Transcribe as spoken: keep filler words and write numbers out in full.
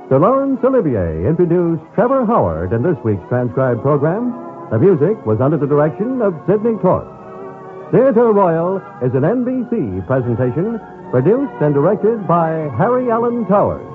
Sir Laurence Olivier introduced Trevor Howard in this week's transcribed program. The music was under the direction of Sidney Torch. Theatre Royal is an N B C presentation produced and directed by Harry Allen Towers.